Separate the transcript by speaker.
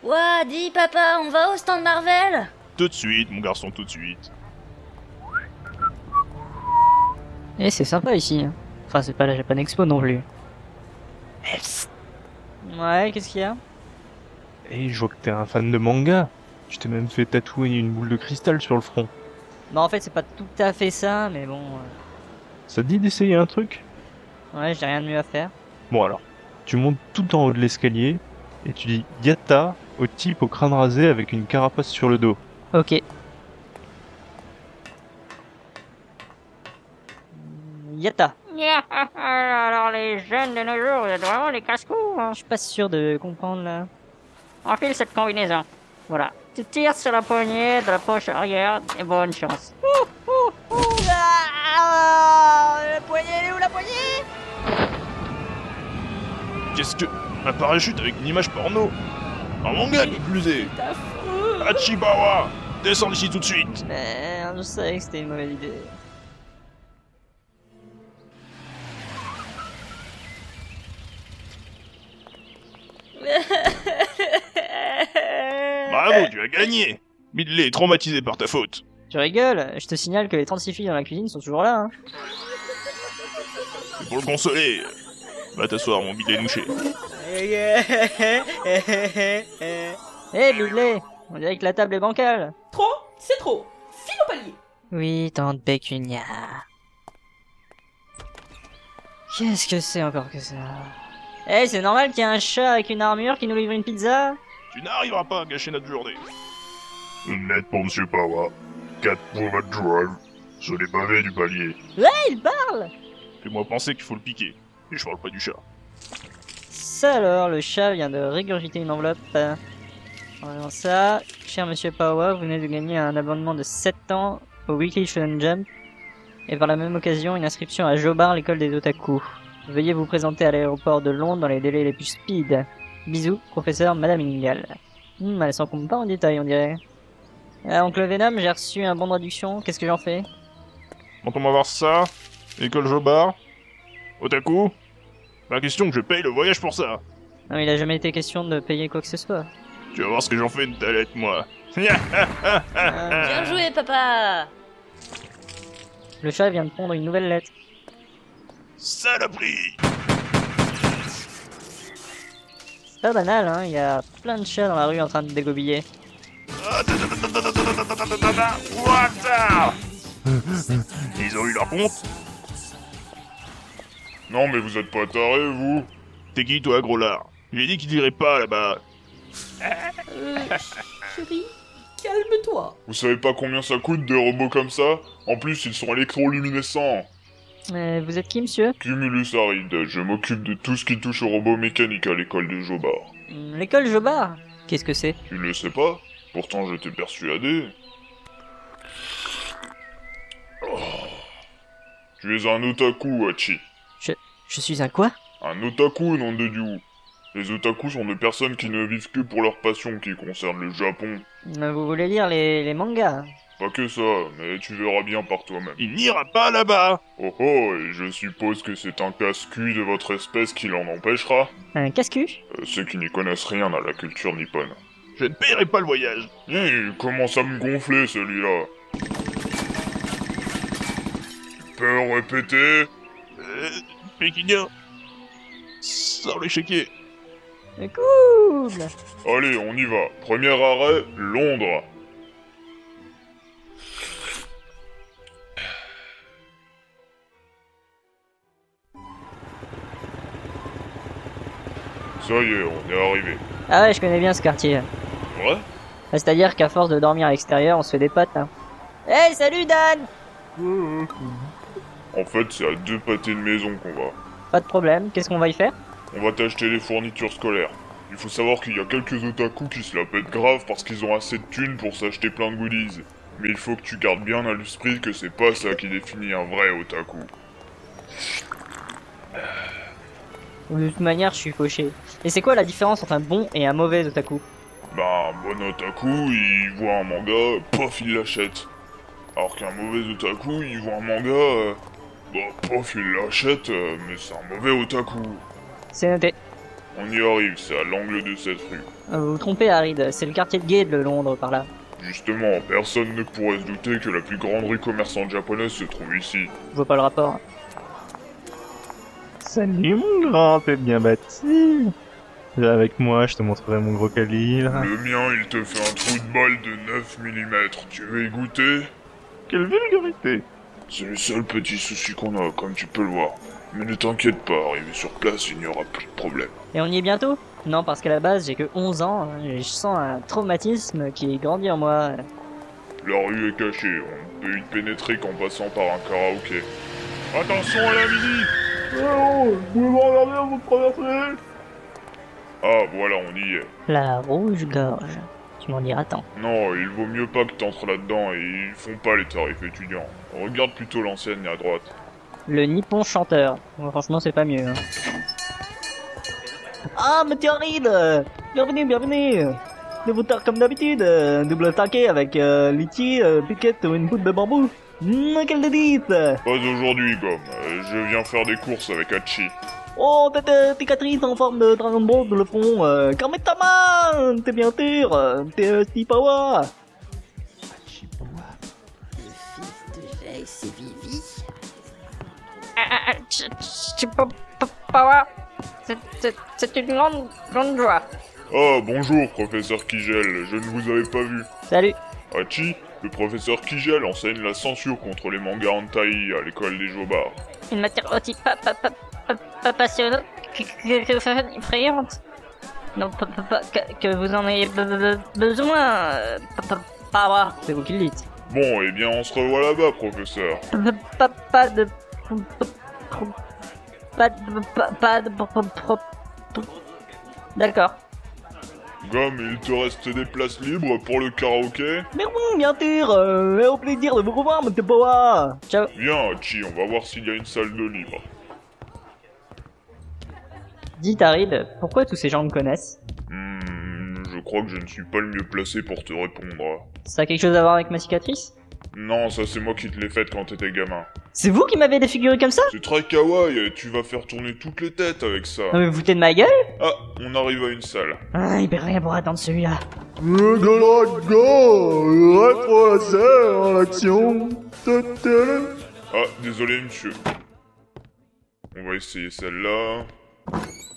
Speaker 1: Ouah, dis papa, on va au stand Marvel?
Speaker 2: Tout de suite, mon garçon, tout de suite.
Speaker 3: Eh, c'est sympa ici. Enfin, c'est pas la Japan Expo non plus. Ouais, qu'est-ce qu'il y a?
Speaker 4: Et je vois que t'es un fan de manga. Tu t'es même fait tatouer une boule de cristal sur le front.
Speaker 3: Bah en fait, c'est pas tout à fait ça, mais bon...
Speaker 4: Ça te dit d'essayer un truc?
Speaker 3: Ouais, j'ai rien de mieux à faire.
Speaker 4: Bon alors, tu montes tout en haut de l'escalier et tu dis Yatta au type au crâne rasé avec une carapace sur le dos.
Speaker 3: Ok. Yatta.
Speaker 5: Alors les jeunes de nos jours, vous êtes vraiment des casse-cou, hein.
Speaker 3: Je suis pas sûr de comprendre là.
Speaker 5: Enfile cette combinaison. Voilà. Tu tires sur la poignée de la poche arrière et bonne chance.
Speaker 3: La poignée, elle est où la poignée?
Speaker 2: Qu'est-ce que... Un parachute avec une image porno? Un manga qui plus est. Hachibawa, descends d'ici tout de suite.
Speaker 3: Merde, je savais que c'était une mauvaise idée.
Speaker 2: Bravo, tu as gagné. Midley est traumatisé par ta faute.
Speaker 3: Tu rigoles? Je te signale que les 36 filles dans la cuisine sont toujours là, hein.
Speaker 2: Et pour le consoler, va t'asseoir, mon Midley nouché.
Speaker 3: Eh, Bidley, on dirait que la table est bancale.
Speaker 6: Trop, c'est trop. File au palier.
Speaker 3: Oui, tante Pécunia. Qu'est-ce que c'est encore que ça? Eh, c'est normal qu'il y ait un chat avec une armure qui nous livre une pizza?
Speaker 2: Tu n'arriveras pas à gâcher notre journée.
Speaker 7: Une lettre pour Monsieur Pawa. 4 pour votre drive. Sur les pavés du palier.
Speaker 3: Ouais, il parle!
Speaker 2: Fais-moi penser qu'il faut le piquer. Et je parle pas du chat.
Speaker 3: Ça alors, le chat vient de régurgiter une enveloppe. Voyons ça. Cher Monsieur Pawa, vous venez de gagner un abonnement de 7 ans au Weekly Shonen Jump. Et par la même occasion, une inscription à Jobar, l'école des otaku. Veuillez vous présenter à l'aéroport de Londres dans les délais les plus speed. Bisous, professeur Madame Ingal. Elle s'encombre pas en détail, on dirait. Oncle Venom, j'ai reçu un bon de réduction, qu'est-ce que j'en fais?
Speaker 2: Quand on va voir ça, école Jobar, Otaku, pas question que je paye le voyage pour ça.
Speaker 3: Non, il a jamais été question de payer quoi que ce soit.
Speaker 2: Tu vas voir ce que j'en fais de ta lettre, moi.
Speaker 1: Bien joué papa!
Speaker 3: Le chat vient de pondre une nouvelle lettre.
Speaker 2: Saloperie!
Speaker 3: C'est pas banal, hein, il y a plein de chats dans la rue en train de dégobiller.
Speaker 2: What? Ils ont eu leur compte?
Speaker 7: Non mais vous êtes pas tarés, vous?
Speaker 2: T'es qui, toi, gros lard? J'ai dit qu'il irait pas, là-bas.
Speaker 6: Chérie, calme-toi.
Speaker 7: Vous savez pas combien ça coûte des robots comme ça? En plus, ils sont électroluminescents.
Speaker 3: Vous êtes qui, monsieur?
Speaker 7: Cumulus Aride, je m'occupe de tout ce qui touche aux robots mécaniques à l'école de Jobar.
Speaker 3: L'école Jobar? Qu'est-ce que c'est?
Speaker 7: Tu le sais pas? Pourtant j'étais persuadé. Oh. Tu es un otaku, Hachi.
Speaker 3: Je suis un quoi?
Speaker 7: Un otaku, nom de Dieu. Les otaku sont des personnes qui ne vivent que pour leur passion qui concerne le Japon.
Speaker 3: Vous voulez lire les mangas?
Speaker 7: Pas que ça, mais tu verras bien par toi-même.
Speaker 2: Il n'ira pas là-bas.
Speaker 7: Oh oh, et je suppose que c'est un casse-cul de votre espèce qui l'en empêchera.
Speaker 3: Un casse-cul?
Speaker 7: Ceux qui n'y connaissent rien à la culture nippone.
Speaker 2: Je ne paierai pas le voyage.
Speaker 7: Il commence à me gonfler celui-là. Tu peux répéter?
Speaker 2: Pékinien. Sors l'échiquier.
Speaker 3: Cool!
Speaker 7: Allez, on y va. Premier arrêt, Londres. Ça y est, on est arrivé.
Speaker 3: Ah ouais, je connais bien ce quartier.
Speaker 7: Ouais?
Speaker 3: C'est-à-dire qu'à force de dormir à l'extérieur, on se fait des potes, hein. Hey, salut Dan!
Speaker 7: En fait, c'est à 2 pâtés de maison qu'on va.
Speaker 3: Pas de problème, qu'est-ce qu'on va y faire?
Speaker 7: On va t'acheter les fournitures scolaires. Il faut savoir qu'il y a quelques otaku qui se la pètent grave parce qu'ils ont assez de thunes pour s'acheter plein de goodies. Mais il faut que tu gardes bien à l'esprit que c'est pas ça qui définit un vrai otaku.
Speaker 3: De toute manière, je suis fauché. Et c'est quoi la différence entre un bon et un mauvais otaku?
Speaker 7: Bah, un bon otaku, il voit un manga, pof, il l'achète. Alors qu'un mauvais otaku, il voit un manga, pof, il l'achète, mais c'est un mauvais otaku.
Speaker 3: C'est noté.
Speaker 7: On y arrive, c'est à l'angle de cette rue.
Speaker 3: Vous vous trompez, Harid, c'est le quartier de gay de Londres par là.
Speaker 7: Justement, personne ne pourrait se douter que la plus grande rue commerçante japonaise se trouve ici.
Speaker 3: Je vois pas le rapport.
Speaker 4: Salut mon grand, t'es bien bâti. Viens avec moi, je te montrerai mon gros calibre.
Speaker 7: Le mien, il te fait un trou de balle de 9 mm. Tu veux y goûter?
Speaker 4: Quelle vulgarité.
Speaker 7: C'est le seul petit souci qu'on a, comme tu peux le voir. Mais ne t'inquiète pas, arrivé sur place, il n'y aura plus de problème.
Speaker 3: Et on y est bientôt? Non, parce qu'à la base, j'ai que 11 ans, hein, et je sens un traumatisme qui grandit en moi.
Speaker 7: La rue est cachée, on ne peut y pénétrer qu'en passant par un karaoké. Attention à la mini!
Speaker 4: Oh, vous pouvez me regarder avant de traverser?
Speaker 7: Ah, voilà, on y est.
Speaker 3: La rouge-gorge. Tu m'en diras tant.
Speaker 7: Non, il vaut mieux pas que t'entres là-dedans et ils font pas les tarifs étudiants. Regarde plutôt l'enseigne à droite.
Speaker 3: Le Nippon chanteur. Bon, franchement, c'est pas mieux. Hein. Ah, monsieur Harid! Bienvenue, bienvenue! De vous taire comme d'habitude, double taquet avec litchi, piquette ou une poudre de bambou. Quelle dédite!
Speaker 7: Pas aujourd'hui, Gomme. Je viens faire des courses avec Hachi.
Speaker 3: Oh, t'es cicatrice en forme de Dragon Ball de le fond. Kametama! T'es bien sûr! T'es Stipawa!
Speaker 6: Le fils de Jay, c'est Vivi.
Speaker 5: Power, c'est une grande joie.
Speaker 7: Ah, bonjour, professeur Kigel. Je ne vous avais pas vu.
Speaker 3: Salut!
Speaker 7: Hachi, le professeur Kigel enseigne la censure contre les mangas hentai à l'école des Jobards.
Speaker 5: Une matière aussi pas passionnante que effrayante. Non, que vous en ayez besoin. Power.
Speaker 3: C'est vous qui le dites.
Speaker 7: Bon, eh bien, on se revoit là-bas, professeur.
Speaker 5: Pas de... D'accord.
Speaker 7: Gomme, il te reste des places libres pour le karaoké?
Speaker 3: Mais oui, bien sûr! Et au plaisir de vous revoir, monsieur Powa! Ciao!
Speaker 7: Viens, Hachi, on va voir s'il y a une salle de libre.
Speaker 3: Dis Harid, pourquoi tous ces gens me connaissent?
Speaker 7: Je crois que je ne suis pas le mieux placé pour te répondre.
Speaker 3: Ça a quelque chose à voir avec ma cicatrice?
Speaker 7: Non, ça c'est moi qui te l'ai faite quand t'étais gamin.
Speaker 3: C'est vous qui m'avez défiguré comme ça?
Speaker 7: C'est très kawaii, tu vas faire tourner toutes les têtes avec ça.
Speaker 3: Non mais vous foutez de ma gueule?
Speaker 7: Ah, on arrive à une salle.
Speaker 3: Ah, il perd rien pour attendre celui-là.
Speaker 4: Le Galaga, rétro laser en action.
Speaker 7: Ah, désolé monsieur. On va essayer celle-là.